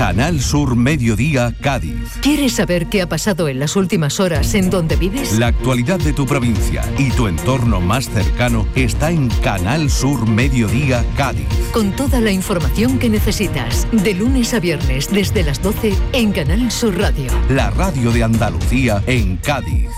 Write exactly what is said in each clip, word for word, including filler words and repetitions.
Canal Sur Mediodía, Cádiz. ¿Quieres saber qué ha pasado en las últimas horas en donde vives? La actualidad de tu provincia y tu entorno más cercano está en Canal Sur Mediodía, Cádiz. Con toda la información que necesitas, de lunes a viernes desde las doce en Canal Sur Radio. La radio de Andalucía en Cádiz.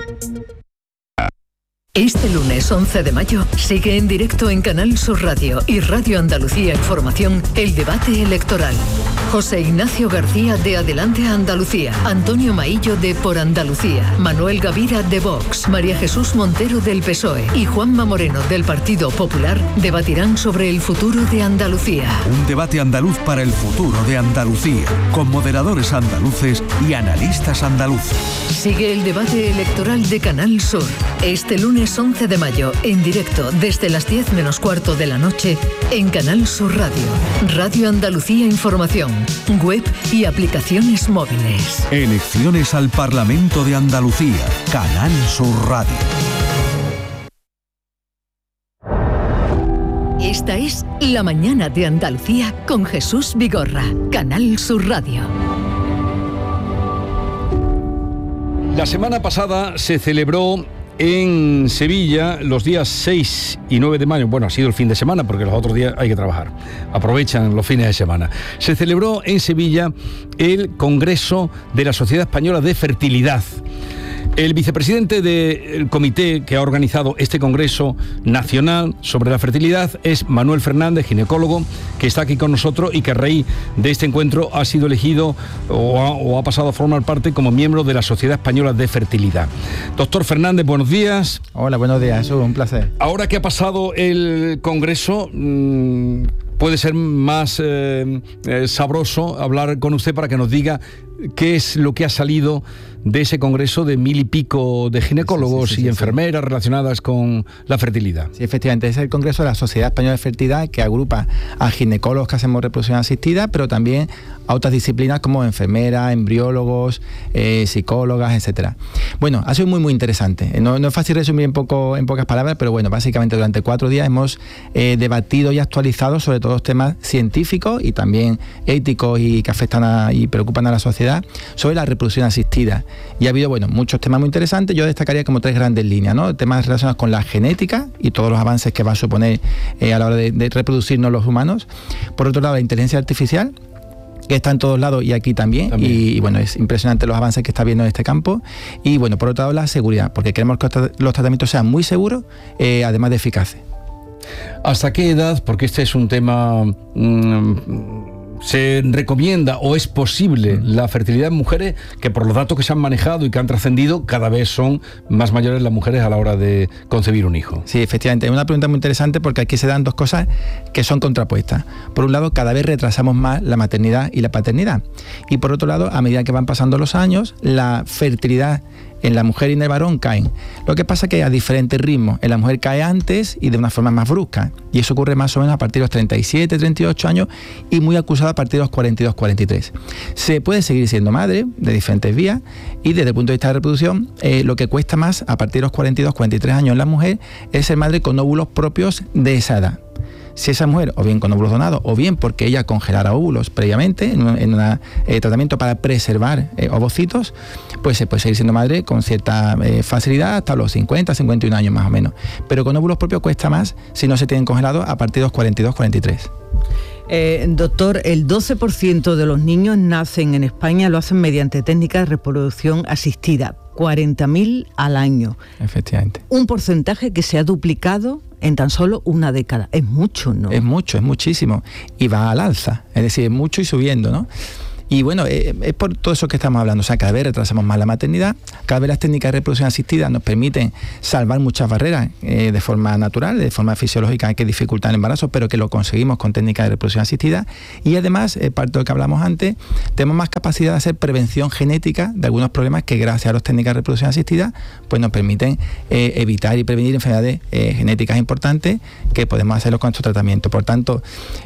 Este lunes once de mayo sigue en directo en Canal Sur Radio y Radio Andalucía Información el debate electoral. José Ignacio García de Adelante Andalucía, Antonio Maillo de Por Andalucía, Manuel Gavira de Vox, María Jesús Montero del P S O E y Juanma Moreno del Partido Popular debatirán sobre el futuro de Andalucía. Un debate andaluz para el futuro de Andalucía, con moderadores andaluces y analistas andaluces. Sigue el debate electoral de Canal Sur. Este lunes once de mayo, en directo desde las diez menos cuarto de la noche, en Canal Sur Radio, Radio Andalucía Información, web y aplicaciones móviles. Elecciones al Parlamento de Andalucía, Canal Sur Radio. Esta es La Mañana de Andalucía con Jesús Vigorra, Canal Sur Radio. La semana pasada se celebró en Sevilla los días seis y nueve de mayo, bueno, ha sido el fin de semana porque los otros días hay que trabajar, aprovechan los fines de semana. Se celebró en Sevilla el Congreso de la Sociedad Española de Fertilidad. El vicepresidente del comité que ha organizado este Congreso Nacional sobre la Fertilidad es Manuel Fernández, ginecólogo, que está aquí con nosotros y que a raíz de este encuentro ha sido elegido o ha, o ha pasado a formar parte como miembro de la Sociedad Española de Fertilidad. Doctor Fernández, buenos días. Hola, buenos días, es un placer. Ahora que ha pasado el Congreso, mmm, puede ser más eh, eh, sabroso hablar con usted para que nos diga qué es lo que ha salido de ese congreso de mil y pico de ginecólogos sí, sí, sí, y sí, enfermeras sí. relacionadas con la fertilidad. Sí, efectivamente, es el congreso de la Sociedad Española de Fertilidad, que agrupa a ginecólogos que hacemos reproducción asistida, pero también a otras disciplinas como enfermeras, embriólogos, eh, psicólogas, etcétera. Bueno, ha sido muy muy interesante. No, no es fácil resumir en, poco, en pocas palabras, pero bueno, básicamente durante cuatro días hemos eh, debatido y actualizado sobre todos los temas científicos y también éticos y que afectan a, y preocupan a la sociedad sobre la reproducción asistida. Y ha habido, bueno, muchos temas muy interesantes. Yo destacaría como tres grandes líneas, ¿no? Temas relacionados con la genética y todos los avances que va a suponer eh, a la hora de, de reproducirnos los humanos. Por otro lado, la inteligencia artificial, que está en todos lados y aquí también, también. Y, y bueno, es impresionante los avances que está viendo en este campo. Y bueno, por otro lado, la seguridad, porque queremos que los tratamientos sean muy seguros, eh, además de eficaces. ¿Hasta qué edad? Porque este es un tema... Mmm, ¿se recomienda o es posible la fertilidad en mujeres que, por los datos que se han manejado y que han trascendido, cada vez son más mayores las mujeres a la hora de concebir un hijo? Sí, efectivamente, es una pregunta muy interesante porque aquí se dan dos cosas que son contrapuestas. Por un lado, cada vez retrasamos más la maternidad y la paternidad, y por otro lado, a medida que van pasando los años, la fertilidad en la mujer y en el varón caen. Lo que pasa es que a diferentes ritmos. En la mujer cae antes y de una forma más brusca. Y eso ocurre más o menos a partir de los treinta y siete, treinta y ocho años y muy acusado a partir de los cuarenta y dos, cuarenta y tres. Se puede seguir siendo madre de diferentes vías y desde el punto de vista de reproducción, eh, lo que cuesta más a partir de los cuarenta y dos, cuarenta y tres años en la mujer es ser madre con óvulos propios de esa edad. Si esa mujer, o bien con óvulos donados, o bien porque ella congelara óvulos previamente en un en una, eh, tratamiento para preservar eh, ovocitos, pues se puede seguir siendo madre con cierta eh, facilidad hasta los cincuenta, cincuenta y un años más o menos. Pero con óvulos propios cuesta más si no se tienen congelados a partir de los cuarenta y dos, cuarenta y tres. Eh, doctor, el doce por ciento de los niños nacen en España lo hacen mediante técnicas de reproducción asistida, cuarenta mil al año. Efectivamente. Un porcentaje que se ha duplicado en tan solo una década. Es mucho, ¿no? Es mucho, es muchísimo. Y va al alza, es decir, es mucho y subiendo, ¿no? Y bueno, eh, es por todo eso que estamos hablando. O sea, cada vez retrasamos más la maternidad, cada vez las técnicas de reproducción asistida nos permiten salvar muchas barreras eh, de forma natural, de forma fisiológica que dificultan el embarazo, pero que lo conseguimos con técnicas de reproducción asistida. Y además, eh, parte de lo que hablamos antes, tenemos más capacidad de hacer prevención genética de algunos problemas que gracias a las técnicas de reproducción asistida pues nos permiten eh, evitar y prevenir enfermedades eh, genéticas importantes que podemos hacerlo con estos tratamientos. Por tanto,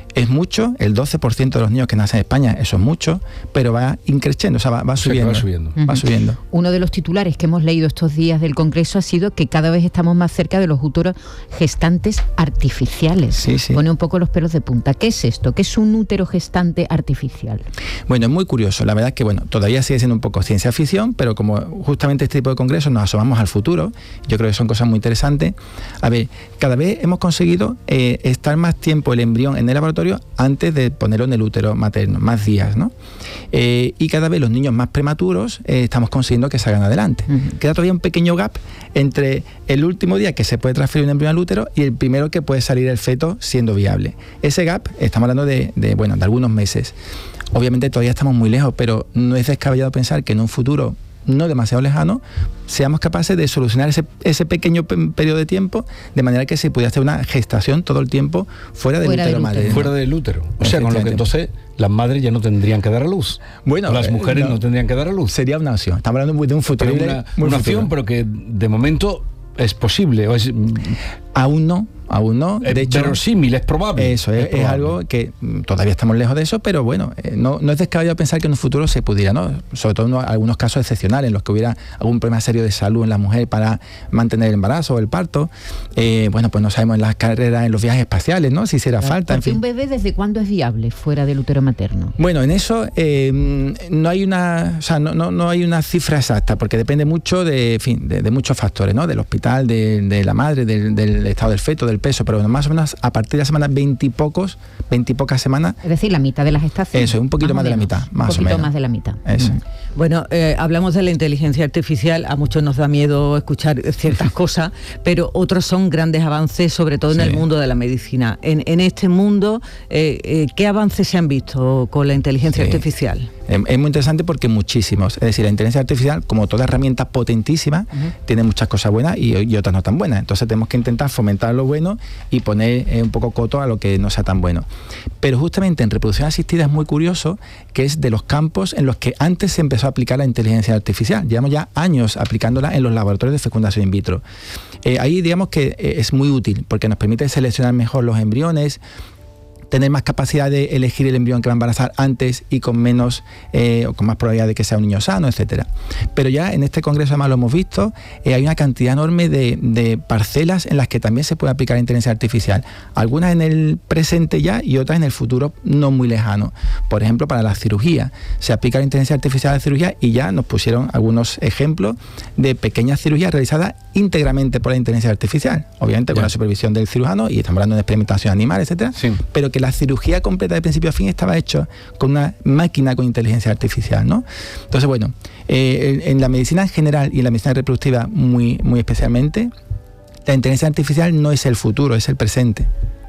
Es mucho, el doce por ciento de los niños que nacen en España, eso es mucho, pero va increciendo, o sea, va, va subiendo. Va subiendo. Va subiendo. Uno de los titulares que hemos leído estos días del Congreso ha sido que cada vez estamos más cerca de los úteros gestantes artificiales. Sí, sí. Pone un poco los pelos de punta. ¿Qué es esto? ¿Qué es un útero gestante artificial? Bueno, es muy curioso. La verdad es que, bueno, todavía sigue siendo un poco ciencia ficción, pero como justamente este tipo de congresos nos asomamos al futuro, yo creo que son cosas muy interesantes. A ver, cada vez hemos conseguido eh, estar más tiempo el embrión en el laboratorio antes de ponerlo en el útero materno, más días, ¿no? Eh, y cada vez los niños más prematuros eh, estamos consiguiendo que salgan adelante. Uh-huh. Queda todavía un pequeño gap entre el último día que se puede transferir un embrión al útero y el primero que puede salir el feto siendo viable. Ese gap, estamos hablando de, de, bueno, de algunos meses. Obviamente todavía estamos muy lejos, pero no es descabellado pensar que en un futuro no demasiado lejano, seamos capaces de solucionar ese, ese pequeño p- periodo de tiempo, de manera que se pudiera hacer una gestación todo el tiempo fuera del fuera útero del madre. útero. Fuera del útero. O sea, con lo que entonces las madres ya no tendrían que dar a luz. Bueno, las mujeres no, no tendrían que dar a luz. Sería una opción. Estamos hablando de un futuro. Pero una, muy una futuro. opción, pero que de momento es posible. O es, Aún no. Aún no, de es hecho, verosímil, es probable. Eso es, es, probable. es algo que mm, todavía estamos lejos de eso, pero bueno, eh, no, no es descabellado pensar que en un futuro se pudiera, ¿no? Sobre todo en algunos casos excepcionales, en los que hubiera algún problema serio de salud en la mujer para mantener el embarazo o el parto. Eh, bueno, pues no sabemos en las carreras, en los viajes espaciales, ¿no? Si hiciera Claro, falta. En fin. ¿Un bebé desde cuándo es viable fuera del útero materno? Bueno, en eso eh, no hay una, o sea, no, no, no hay una cifra exacta, porque depende mucho de, en fin, de, de muchos factores, ¿no? Del hospital, de, de la madre, del, del estado del feto, del peso, pero más o menos a partir de la semana veintipocos, veintipocas semanas. Es decir, la mitad de la gestación. Eso, un poquito más, más de la mitad, más o menos. Un poquito más de la mitad. Eso. Mm. Bueno, eh, hablamos de la inteligencia artificial, a muchos nos da miedo escuchar ciertas cosas, pero otros son grandes avances, sobre todo en sí. el mundo de la medicina. En, en este mundo, eh, eh, ¿qué avances se han visto con la inteligencia sí. artificial? Es muy interesante porque muchísimos. Es decir, la inteligencia artificial, como toda herramienta potentísima, uh-huh. tiene muchas cosas buenas y, y otras no tan buenas. Entonces tenemos que intentar fomentar lo bueno y poner eh, un poco coto a lo que no sea tan bueno. Pero justamente en reproducción asistida es muy curioso que es de los campos en los que antes se empezó a aplicar la inteligencia artificial. Llevamos ya años aplicándola en los laboratorios de fecundación in vitro. Eh, ahí digamos que eh, es muy útil porque nos permite seleccionar mejor los embriones, tener más capacidad de elegir el embrión que va a embarazar antes y con menos eh, o con más probabilidad de que sea un niño sano, etcétera. Pero ya en este congreso además lo hemos visto, eh, hay una cantidad enorme de, de parcelas en las que también se puede aplicar la inteligencia artificial, algunas en el presente ya y otras en el futuro no muy lejano. Por ejemplo, para la cirugía, se aplica la inteligencia artificial a la cirugía y ya nos pusieron algunos ejemplos de pequeñas cirugías realizadas íntegramente por la inteligencia artificial, obviamente con yeah. la supervisión del cirujano, y estamos hablando de experimentación animal, etcétera, sí. pero que la cirugía completa de principio a fin estaba hecha con una máquina con inteligencia artificial, ¿no? Entonces, bueno, eh, en la medicina en general y en la medicina reproductiva muy, muy especialmente, la inteligencia artificial no es el futuro, es el presente.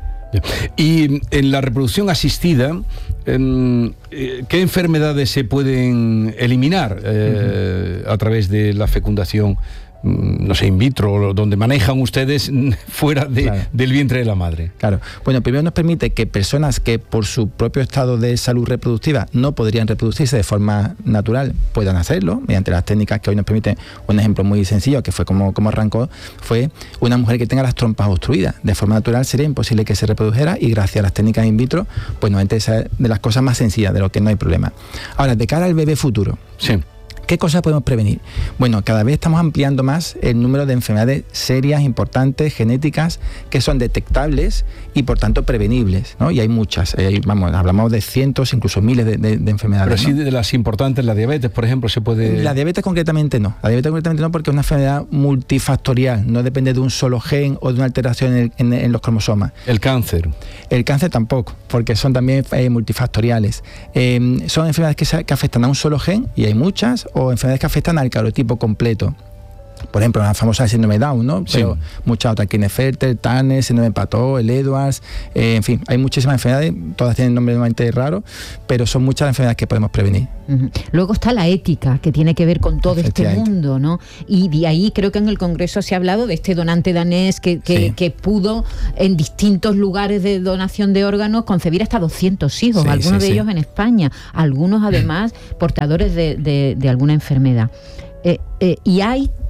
Y en la reproducción asistida, ¿qué enfermedades se pueden eliminar eh, uh-huh. a través de la fecundación, no sé, in vitro, donde manejan ustedes fuera de, claro. del vientre de la madre? Claro. Bueno, primero nos permite que personas que por su propio estado de salud reproductiva no podrían reproducirse de forma natural puedan hacerlo mediante las técnicas que hoy nos permiten. Un ejemplo muy sencillo, que fue como, como arrancó, fue una mujer que tenga las trompas obstruidas. De forma natural sería imposible que se reprodujera y gracias a las técnicas in vitro, pues nos interesa de las cosas más sencillas, de lo que no hay problema. Ahora, de cara al bebé futuro. Sí. ¿Qué cosas podemos prevenir? Bueno, cada vez estamos ampliando más el número de enfermedades serias, importantes, genéticas, que son detectables y por tanto prevenibles, ¿no? Y hay muchas, eh, vamos, hablamos de cientos, incluso miles de, de, de enfermedades. Pero sí, ¿no? de las importantes, la diabetes, por ejemplo, se puede... La diabetes concretamente no, la diabetes concretamente no porque es una enfermedad multifactorial, no depende de un solo gen o de una alteración en, el, en, en los cromosomas. ¿El cáncer? El cáncer tampoco, porque son también eh, multifactoriales. Eh, son enfermedades que, se, que afectan a un solo gen, y hay muchas, o enfermedades que afectan al calotipo completo. Por ejemplo, la famosa síndrome de Down, ¿no? Pero sí. muchas otras, Klinefelter, Turner, síndrome de Patot, el Edwards, eh, en fin, hay muchísimas enfermedades, todas tienen nombres normalmente raros, pero son muchas las enfermedades que podemos prevenir. Uh-huh. Luego está la ética, que tiene que ver con todo este mundo, ¿no? Y de ahí creo que en el Congreso se ha hablado de este donante danés que, que, sí. que pudo en distintos lugares de donación de órganos concebir hasta doscientos hijos, sí, algunos sí, de sí. ellos en España, algunos además portadores de, de, de alguna enfermedad. Eh, eh, y hay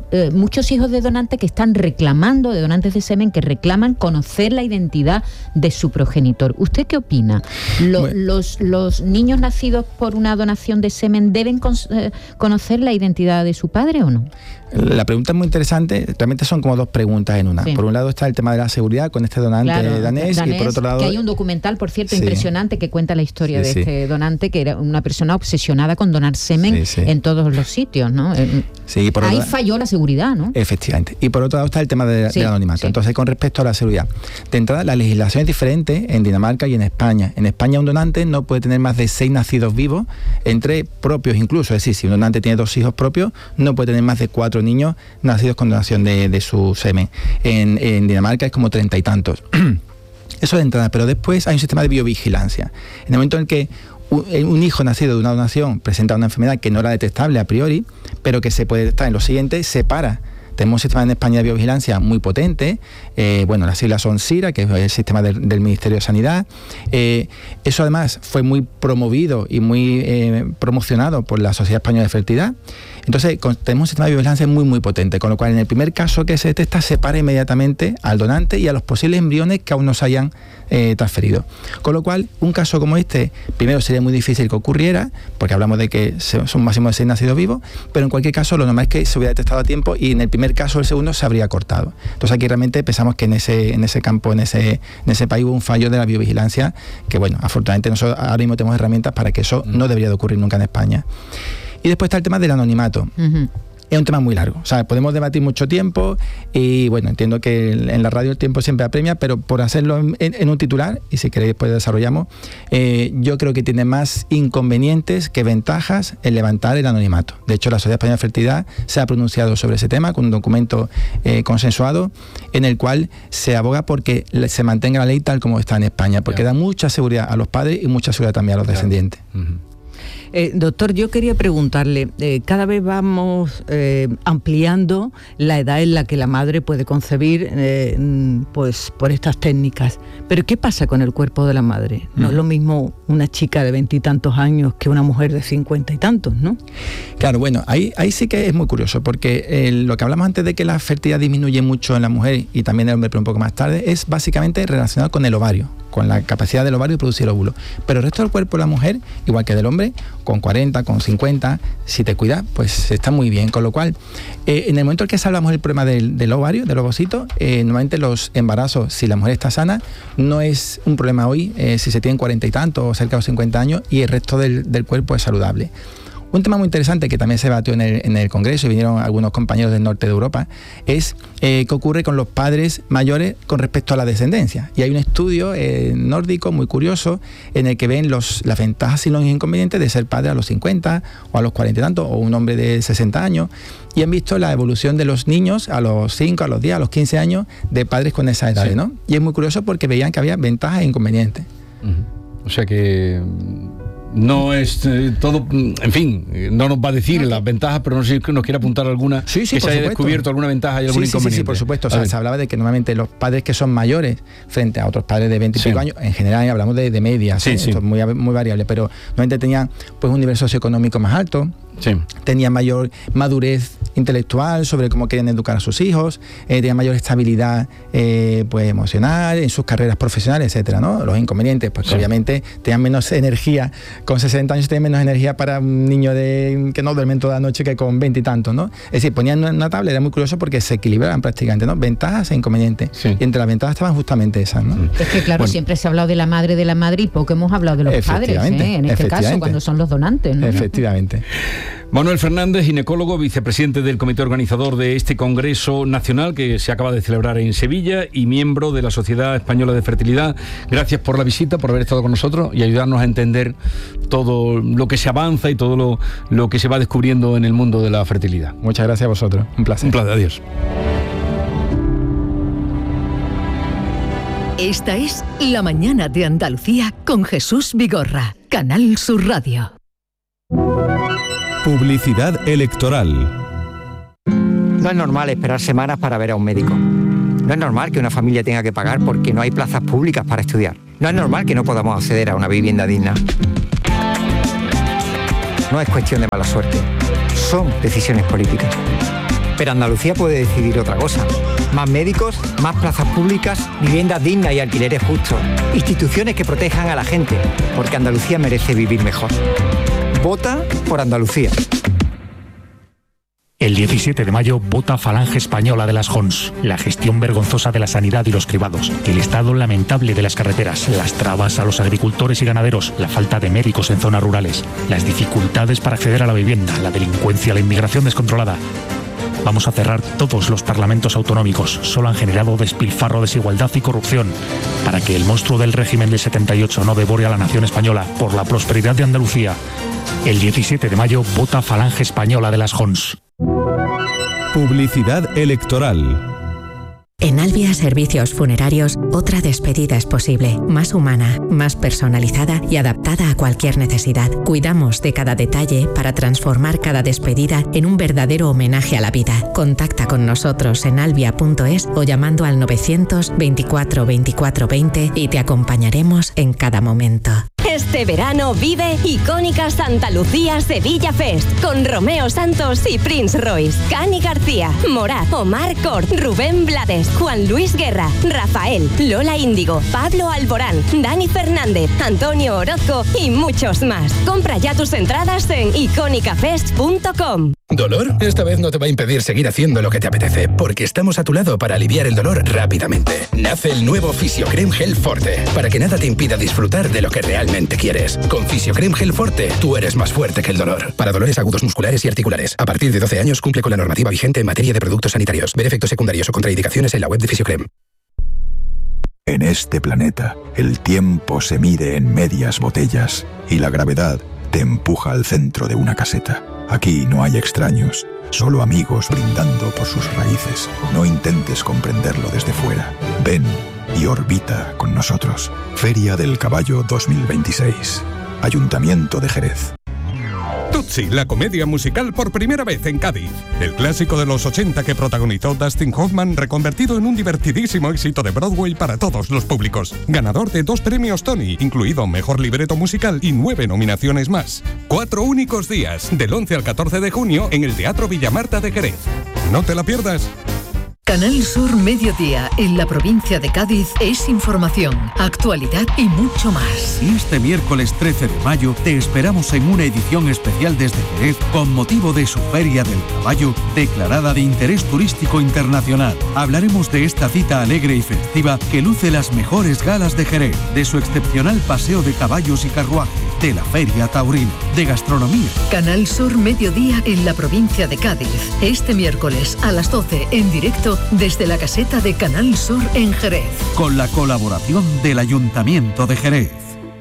eh, muchos hijos de donantes que están reclamando, de donantes de semen, que reclaman conocer la identidad de su progenitor. ¿Usted qué opina? Lo, bueno. los, ¿Los niños nacidos por una donación de semen deben con, eh, conocer la identidad de su padre o no? La pregunta es muy interesante, realmente son como dos preguntas en una. Sí. Por un lado está el tema de la seguridad con este donante claro, danés, danés, y por otro lado... Que hay un documental, por cierto, sí. impresionante que cuenta la historia sí, de este sí. donante, que era una persona obsesionada con donar semen sí, sí. en todos los sitios, ¿no? Sí, por Ahí otro... falló la seguridad, ¿no? Efectivamente. Y por otro lado está el tema de, sí, del anonimato. Sí. Entonces, con respecto a la seguridad, de entrada la legislación es diferente en Dinamarca y en España. En España un donante no puede tener más de seis nacidos vivos, entre propios incluso. Es decir, si un donante tiene dos hijos propios, no puede tener más de cuatro niños nacidos con donación de, de su semen. En, en Dinamarca es como treinta y tantos. Eso de entrada, pero después hay un sistema de biovigilancia. En el momento en que un, un hijo nacido de una donación presenta una enfermedad que no era detectable a priori, pero que se puede detectar en lo siguiente, se para. Tenemos un sistema en España de biovigilancia muy potente, eh, bueno, las siglas son SIRA, que es el sistema del, del Ministerio de Sanidad. Eh, eso además fue muy promovido y muy eh, promocionado por la Sociedad Española de Fertilidad. Entonces, con, tenemos un sistema de biovigilancia muy, muy potente, con lo cual en el primer caso que se detecta, se para inmediatamente al donante y a los posibles embriones que aún no se hayan eh, transferido. Con lo cual, un caso como este, primero sería muy difícil que ocurriera, porque hablamos de que son un máximo de seis nacidos vivos, pero en cualquier caso lo normal es que se hubiera detectado a tiempo y en el primer caso el segundo se habría cortado. Entonces aquí realmente pensamos que en ese, en ese campo, en ese, en ese país hubo un fallo de la biovigilancia, que bueno, afortunadamente nosotros ahora mismo tenemos herramientas para que eso no debería de ocurrir nunca en España. Y después está el tema del anonimato. Uh-huh. Es un tema muy largo, o sea, podemos debatir mucho tiempo y bueno, entiendo que en la radio el tiempo siempre apremia, pero por hacerlo en, en un titular, y si queréis después desarrollamos, eh, yo creo que tiene más inconvenientes que ventajas en levantar el anonimato. De hecho, la Sociedad Española de Fertilidad se ha pronunciado sobre ese tema con un documento eh, consensuado en el cual se aboga porque se mantenga la ley tal como está en España, porque yeah. da mucha seguridad a los padres y mucha seguridad también a los yeah. descendientes. Uh-huh. Eh, doctor, yo quería preguntarle, eh, cada vez vamos eh, ampliando la edad en la que la madre puede concebir eh, pues por estas técnicas, pero ¿qué pasa con el cuerpo de la madre? No mm. es lo mismo una chica de veintitantos años que una mujer de cincuenta y tantos, ¿no? Claro, bueno, ahí, ahí sí que es muy curioso, porque eh, lo que hablamos antes de que la fertilidad disminuye mucho en la mujer y también en el hombre, pero un poco más tarde, es básicamente relacionado con el ovario, con la capacidad del ovario de producir óvulos. Pero el resto del cuerpo de la mujer, igual que del hombre, con cuarenta, con cincuenta, si te cuidas, pues está muy bien. Con lo cual, eh, en el momento en que hablamos del problema del, del ovario, del ovocito, eh, normalmente los embarazos, si la mujer está sana, no es un problema hoy, eh, si se tienen cuarenta y tantos o cerca de los cincuenta años y el resto del, del cuerpo es saludable. Un tema muy interesante que también se debatió en el, en el Congreso y vinieron algunos compañeros del norte de Europa es eh, qué ocurre con los padres mayores con respecto a la descendencia. Y hay un estudio eh, nórdico muy curioso en el que ven los, las ventajas y los inconvenientes de ser padre a los cincuenta o a los cuarenta y tantos o un hombre de sesenta años y han visto la evolución de los niños a los cinco, a los diez, a los quince años de padres con esas edades, sí. ¿no? Y es muy curioso porque veían que había ventajas e inconvenientes. Uh-huh. O sea que... No es eh, todo, en fin, no nos va a decir no, las ventajas, pero no sé si nos quiere apuntar alguna, sí, sí, que se haya supuesto. descubierto alguna ventaja y algún sí, inconveniente. Sí, sí, por supuesto. O sea, se hablaba de que normalmente los padres que son mayores frente a otros padres de veinte y pico años, en general hablamos de, de media, sí, ¿sí? Sí. Esto es muy, muy variable, pero normalmente tenían pues un nivel socioeconómico más alto. Sí. Tenían mayor madurez intelectual sobre cómo querían educar a sus hijos, eh, tenían mayor estabilidad eh, pues emocional en sus carreras profesionales, etcétera, ¿no? Los inconvenientes, pues sí. obviamente tenían menos energía, con sesenta años tenían menos energía para un niño de que no duermen toda la noche que con veinte y tantos, ¿no? Es decir, ponían una tabla, era muy curioso porque se equilibraban prácticamente, ¿no? Ventajas e inconvenientes. Sí. Y entre las ventajas estaban justamente esas, ¿no? Es que claro, bueno, siempre se ha hablado de la madre de la madre y poco hemos hablado de los padres, ¿eh? En este caso, cuando son los donantes, ¿no? Efectivamente. Manuel Fernández, ginecólogo, vicepresidente del comité organizador de este Congreso Nacional que se acaba de celebrar en Sevilla y miembro de la Sociedad Española de Fertilidad. Gracias por la visita, por haber estado con nosotros y ayudarnos a entender todo lo que se avanza y todo lo, lo que se va descubriendo en el mundo de la fertilidad. Muchas gracias a vosotros. Un placer. Un placer. Adiós. Esta es La Mañana de Andalucía con Jesús Vigorra, Canal Sur Radio. Publicidad electoral. No es normal esperar semanas para ver a un médico. No es normal que una familia tenga que pagar porque no hay plazas públicas para estudiar. No es normal que no podamos acceder a una vivienda digna. No es cuestión de mala suerte. Son decisiones políticas. Pero Andalucía puede decidir otra cosa. Más médicos, más plazas públicas, viviendas dignas y alquileres justos. Instituciones que protejan a la gente, porque Andalucía merece vivir mejor. Vota por Andalucía. El diecisiete de mayo vota Falange Española de las Jons. La gestión vergonzosa de la sanidad y los cribados, el estado lamentable de las carreteras, las trabas a los agricultores y ganaderos, la falta de médicos en zonas rurales, las dificultades para acceder a la vivienda, la delincuencia, la inmigración descontrolada. Vamos a cerrar todos los parlamentos autonómicos. Solo han generado despilfarro, desigualdad y corrupción. Para que el monstruo del régimen del setenta y ocho no devore a la nación española, por la prosperidad de Andalucía. El diecisiete de mayo vota Falange Española de las Jons. Publicidad electoral. En Albia Servicios Funerarios, otra despedida es posible, más humana, más personalizada y adaptada a cualquier necesidad. Cuidamos de cada detalle para transformar cada despedida en un verdadero homenaje a la vida. Contacta con nosotros en albia punto es o llamando al novecientos veinticuatro veinticuatro veinte y te acompañaremos en cada momento. Este verano vive Icónica Santa Lucía Sevilla Fest con Romeo Santos y Prince Royce, Cani García, Morat, Omar Cort, Rubén Blades, Juan Luis Guerra, Rafael, Lola Índigo, Pablo Alborán, Dani Fernández, Antonio Orozco y muchos más. Compra ya tus entradas en icónica fest punto com. ¿Dolor? Esta vez no te va a impedir seguir haciendo lo que te apetece, porque estamos a tu lado para aliviar el dolor rápidamente. Nace el nuevo Fisiocrem Gel Forte, para que nada te impida disfrutar de lo que realmente quieres. Con Fisiocrem Gel Forte, tú eres más fuerte que el dolor. Para dolores agudos musculares y articulares. A partir de doce años cumple con la normativa vigente en materia de productos sanitarios. Ver efectos secundarios o contraindicaciones en la web de Fisiocrem. En este planeta, el tiempo se mide en medias botellas y la gravedad te empuja al centro de una caseta. Aquí no hay extraños, solo amigos brindando por sus raíces. No intentes comprenderlo desde fuera. Ven y orbita con nosotros. Feria del Caballo dos mil veintiséis. Ayuntamiento de Jerez. Tutsi, la comedia musical por primera vez en Cádiz. El clásico de los ochenta que protagonizó Dustin Hoffman, reconvertido en un divertidísimo éxito de Broadway para todos los públicos. Ganador de dos premios Tony, incluido Mejor Libreto Musical y nueve nominaciones más. Cuatro únicos días, del once al catorce de junio, en el Teatro Villamarta de Jerez. No te la pierdas. Canal Sur Mediodía, en la provincia de Cádiz, es información, actualidad y mucho más. Y este miércoles trece de mayo te esperamos en una edición especial desde Jerez con motivo de su Feria del Caballo, declarada de interés turístico internacional. Hablaremos de esta cita alegre y festiva que luce las mejores galas de Jerez, de su excepcional paseo de caballos y carruajes, de la Feria Taurina, de gastronomía. Canal Sur Mediodía en la provincia de Cádiz, este miércoles a las doce en directo desde la caseta de Canal Sur en Jerez. Con la colaboración del Ayuntamiento de Jerez.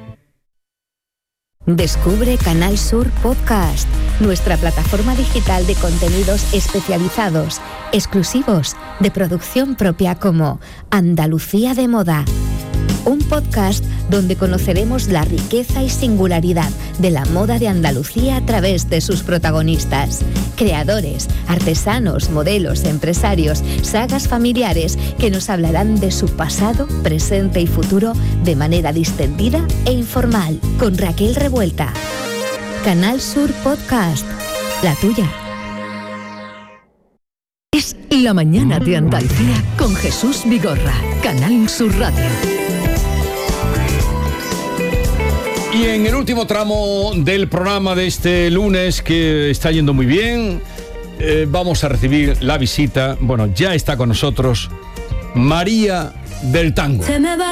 Descubre Canal Sur Podcast, nuestra plataforma digital de contenidos especializados, exclusivos, de producción propia como Andalucía de Moda. Un podcast donde conoceremos la riqueza y singularidad de la moda de Andalucía a través de sus protagonistas, creadores, artesanos, modelos, empresarios, sagas familiares que nos hablarán de su pasado, presente y futuro de manera distendida e informal, con Raquel Revuelta. Canal Sur Podcast, la tuya. Es La Mañana de Andalucía con Jesús Vigorra, Canal Sur Radio. Y en el último tramo del programa de este lunes, que está yendo muy bien, eh, vamos a recibir la visita, bueno, ya está con nosotros, María del Tango.